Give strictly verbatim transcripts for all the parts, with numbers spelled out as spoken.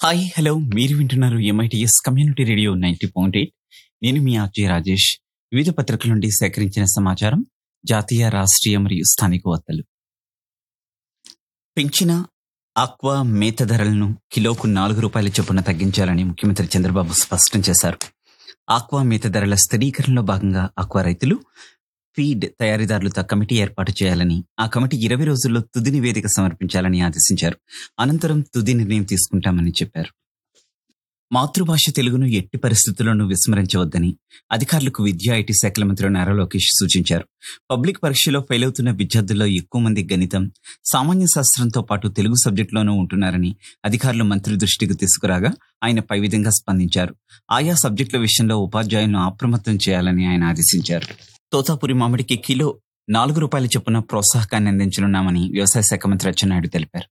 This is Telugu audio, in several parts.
హాయ్ హలో మీరు వింటున్నారు MITS community radio ninety point eight. నేను మీ ఆర్జే రాజేష్. వివిధ పత్రికల నుండి సేకరించిన సమాచారం, జాతీయ రాష్ట్రీయ మరియు స్థానిక వార్తలు. పెంచిన ఆక్వా మేత ధరలను కిలోకు నాలుగు రూపాయల చొప్పున తగ్గించాలని ముఖ్యమంత్రి చంద్రబాబు స్పష్టం చేశారు. ఆక్వా మేత ధరల స్థిరీకరణలో భాగంగా ఆక్వా రైతులు, ఫీడ్ తయారీదారులతో కమిటీ ఏర్పాటు చేయాలని, ఆ కమిటీ ఇరవై రోజుల్లో తుది నివేదిక సమర్పించాలని ఆదేశించారు. అనంతరం తుది నిర్ణయం తీసుకుంటామని చెప్పారు. మాతృభాష తెలుగును ఎట్టి పరిస్థితుల్లోనూ విస్మరించవద్దని అధికారులకు విద్యా ఐటీ శాఖల మంత్రి నారా లోకేష్ సూచించారు. పబ్లిక్ పరీక్షలో ఫెయిల్ అవుతున్న విద్యార్థుల్లో ఎక్కువ మంది గణితం, సామాన్య శాస్త్రంతో పాటు తెలుగు సబ్జెక్టులోనూ ఉంటున్నారని అధికారులు మంత్రి దృష్టికి తీసుకురాగా ఆయన పై విధంగా స్పందించారు. ఆయా సబ్జెక్టుల విషయంలో ఉపాధ్యాయులను అప్రమత్తం చేయాలని ఆయన ఆదేశించారు. తోతాపురి మామిడికి కిలో నాలుగు రూపాయల చొప్పున ప్రోత్సాహకాన్ని అందించనున్నామని వ్యవసాయ శాఖ మంత్రి అచ్చెన్నాయుడు తెలిపారు.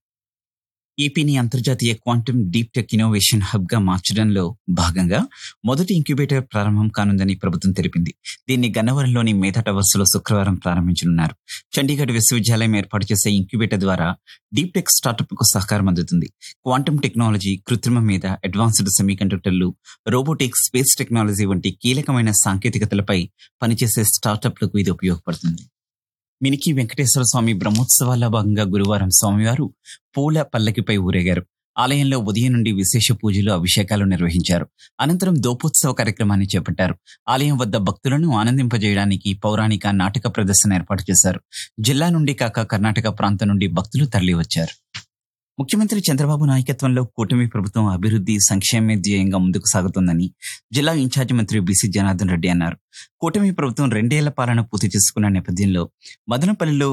ఏపీని అంతర్జాతీయ quantum deep tech innovation hub గా మార్చడంలో భాగంగా మొదటి ఇంక్యుబేటర్ ప్రారంభం కానుందని ప్రభుత్వం తెలిపింది. దీన్ని గన్నవరంలోని మేధా టవర్స్ లో శుక్రవారం ప్రారంభించనున్నారు. చండీగఢ్ విశ్వవిద్యాలయం ఏర్పాటు చేసే ఇంక్యుబేటర్ ద్వారా డీప్ టెక్ స్టార్టప్ కు సహకారం అందుతుంది. క్వాంటమ్ టెక్నాలజీ, కృత్రిమ మీద, అడ్వాన్స్డ్ సెమీకండక్టర్లు, రోబోటిక్స్, స్పేస్ టెక్నాలజీ వంటి కీలకమైన సాంకేతికతలపై పనిచేసే స్టార్టప్లకు ఇది ఉపయోగపడుతుంది. మినికి వెంకటేశ్వర స్వామి బ్రహ్మోత్సవాల్లో భాగంగా గురువారం స్వామివారు పూల పల్లకిపై ఊరేగారు. ఆలయంలో ఉదయం నుండి విశేష పూజలు, అభిషేకాలు నిర్వహించారు. అనంతరం దోపోత్సవ కార్యక్రమాన్ని చేపట్టారు. ఆలయం వద్ద భక్తులను ఆనందింపజేయడానికి పౌరాణిక నాటక ప్రదర్శన ఏర్పాటు చేశారు. జిల్లా నుండి కాక కర్ణాటక ప్రాంతం నుండి భక్తులు తరలివచ్చారు. ముఖ్యమంత్రి చంద్రబాబు నాయకత్వంలో కూటమి ప్రభుత్వం అభివృద్ధి, సంక్షేమ ధ్యేయంగా ముందుకు సాగుతుందని జిల్లా ఇన్ఛార్జి మంత్రి బీసీ జనార్దన్ రెడ్డి అన్నారు. కూటమి ప్రభుత్వం రెండేళ్ల పాలన పూర్తి చేసుకున్న నేపథ్యంలో మదనపల్లిలో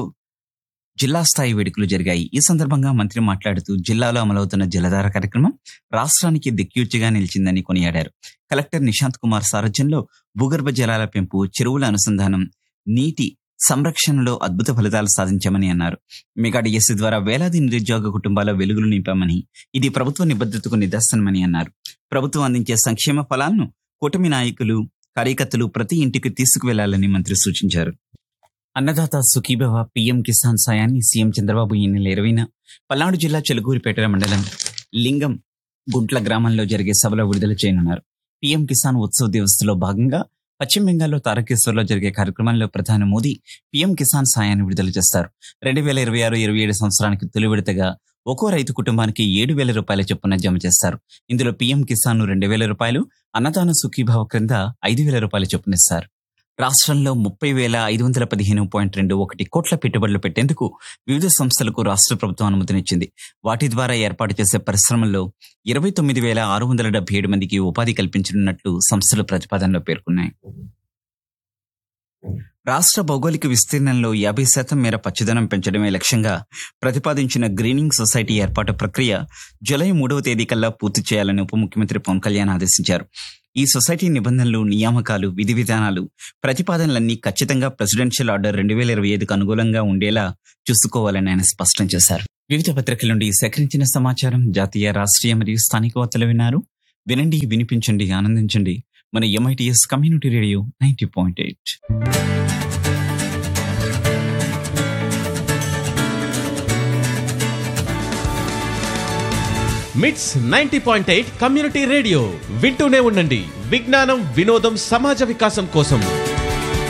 జిల్లా స్థాయి వేడుకలు జరిగాయి. ఈ సందర్భంగా మంత్రి మాట్లాడుతూ జిల్లాలో అమలవుతున్న జలధార కార్యక్రమం రాష్ట్రానికి దిక్యూచిగా నిలిచిందని కొనియాడారు. కలెక్టర్ నిశాంత్ కుమార్ సారథ్యంలో భూగర్భ జలాల పెంపు, చెరువుల అనుసంధానం, నీటి సంరక్షణలో అద్భుత ఫలితాలు సాధించామని అన్నారు. మెగా డిఎస్సీ ద్వారా వేలాది నిరుద్యోగ కుటుంబాల వెలుగులు నింపామని, ఇది ప్రభుత్వ నిబద్ధతకు నిదర్శనమని అన్నారు. ప్రభుత్వం అందించే సంక్షేమ ఫలాలను కూటమి నాయకులు, కార్యకర్తలు ప్రతి ఇంటికి తీసుకువెళ్లాలని మంత్రి సూచించారు. అన్నదాత సుఖీభవ పీఎం కిసాన్ సాయాన్ని సీఎం చంద్రబాబు ఈ నెల ఇరవైన పల్నాడు జిల్లా చెలుకూరిపేట మండలం లింగం గుంట్ల గ్రామంలో జరిగే సభలో విడుదల చేయనున్నారు. పీఎం కిసాన్ ఉత్సవ్ దివస్లో భాగంగా పశ్చిమ బెంగాల్లో తారకేశ్వర్లో జరిగే కార్యక్రమంలో ప్రధాని మోదీ పీఎం కిసాన్ సాయాన్ని విడుదల చేస్తారు. రెండు వేల ఇరవై ఆరు ఇరవై ఏడు సంవత్సరానికి తొలి విడతగా ఒక్కో రైతు కుటుంబానికి ఏడు వేల రూపాయల చొప్పున జమ చేస్తారు. ఇందులో పీఎం కిసాన్ రెండు వేల రూపాయలు, అన్నదాన సుఖీభావ క్రింద ఐదు వేల రూపాయల చొప్పున ఇస్తారు. రాష్ట్రంలో ముప్పై వేల ఐదు వందల పదిహేను పాయింట్ రెండు ఒకటి కోట్ల పెట్టుబడులు పెట్టేందుకు వివిధ సంస్థలకు రాష్ట్ర ప్రభుత్వం అనుమతినిచ్చింది. వాటి ద్వారా ఏర్పాటు చేసే పరిశ్రమల్లో ఇరవై తొమ్మిది వేల ఆరు వందల డెబ్బై ఏడు మందికి ఉపాధి కల్పించనున్నట్లు సంస్థలు ప్రతిపాదనలో పేర్కొన్నాయి. రాష్ట్ర భౌగోళిక విస్తీర్ణంలో యాభై శాతం మేర పచ్చదనం పెంచడమే లక్ష్యంగా ప్రతిపాదించిన గ్రీనింగ్ సొసైటీ ఏర్పాటు ప్రక్రియ జూలై మూడవ తేదీ కల్లా పూర్తి చేయాలని ఉప ముఖ్యమంత్రి పవన్ కళ్యాణ్ ఆదేశించారు. ఈ సొసైటీ నిబంధనలు, నియామకాలు, విధి విధానాలు, ప్రతిపాదనలన్నీ ఖచ్చితంగా ప్రెసిడెన్షియల్ ఆర్డర్ రెండు వేల ఇరవై ఐదుకు అనుకూలంగా ఉండేలా చూసుకోవాలని ఆయన స్పష్టం చేశారు. వివిధ పత్రికల నుండి సేకరించిన సమాచారం, జాతీయ, రాష్ట్రీయ మరియు స్థానిక వార్తలు విన్నారు. వినండి, వినిపించండి, ఆనందించండి. మన MITS community radio ninety point eight. మిట్స్ ninety point eight community radio వింటూనే ఉండండి. విజ్ఞానం, వినోదం, సమాజ వికాసం కోసం.